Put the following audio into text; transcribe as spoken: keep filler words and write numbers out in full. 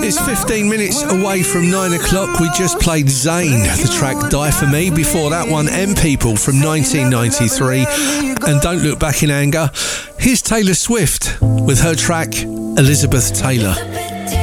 It's fifteen minutes away from nine o'clock. We just played Zayn, the track Die For Me. Before that one, M People from nineteen ninety-three. And Don't Look Back in Anger. Here's Taylor Swift with her track Elizabeth Taylor.